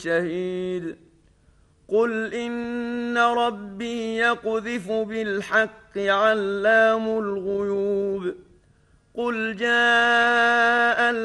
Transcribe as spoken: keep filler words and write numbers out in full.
شهيد قل إن ربي يقذف بالحق علام الغيوب قل جاء